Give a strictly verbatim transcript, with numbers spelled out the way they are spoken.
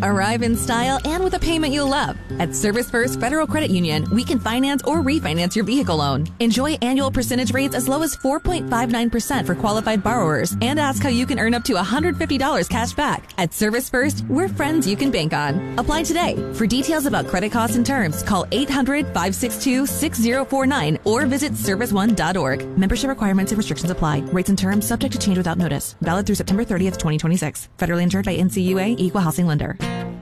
Arrive in style and with a payment you'll love. At Service First Federal Credit Union, we can finance or refinance your vehicle loan. Enjoy annual percentage rates as low as four point five nine percent for qualified borrowers, and ask how you can earn up to one hundred fifty dollars cash back. At Service First, we're friends you can bank on. Apply today. For details about credit costs and terms, call eight hundred, five six two, six zero four nine or visit service one dot org. Membership requirements and restrictions apply. Rates and terms subject to change without notice. Valid through September thirtieth, twenty twenty-six. Federally insured by N C U A, Equal Housing Lender.